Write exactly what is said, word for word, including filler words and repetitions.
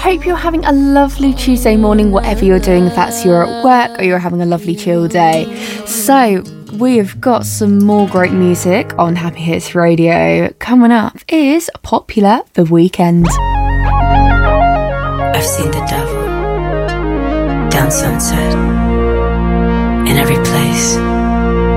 Hope you're having a lovely Tuesday morning, whatever you're doing, if that's you're at work or you're having a lovely chill day. So we've got some more great music on Happy Hits Radio. Coming up is Popular The Weekend. I've seen the devil down Sunset, in every place.